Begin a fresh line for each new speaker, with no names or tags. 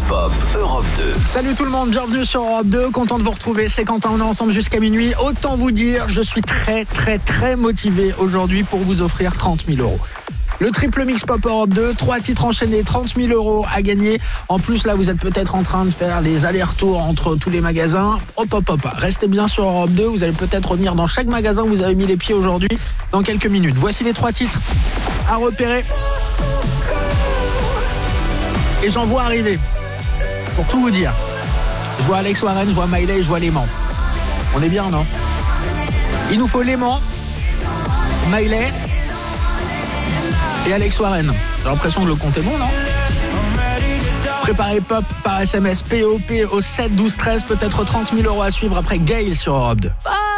Pop Europe 2.
Salut tout le monde, bienvenue sur Europe 2, content de vous retrouver, c'est Quentin, on est ensemble jusqu'à minuit. Autant vous dire, je suis très motivé aujourd'hui pour vous offrir 30 000 €. Le triple mix Pop Europe 2, 3 titres enchaînés, 30 000 € à gagner. En plus, là, vous êtes peut-être en train de faire les allers-retours entre tous les magasins. Hop, restez bien sur Europe 2. Vous allez peut-être revenir dans chaque magasin où vous avez mis les pieds aujourd'hui dans quelques minutes. Voici les 3 titres à repérer. Et j'en vois arriver. Pour tout vous dire. Je vois Alex Warren, je vois Miley, je vois Léman. On est bien, non? Il nous faut Léman, Miley et Alex Warren. J'ai l'impression que le compte est bon, non? Préparez Pop par SMS POP au 7 12 13, peut-être 30 000 € à suivre après Gail sur Europe 2.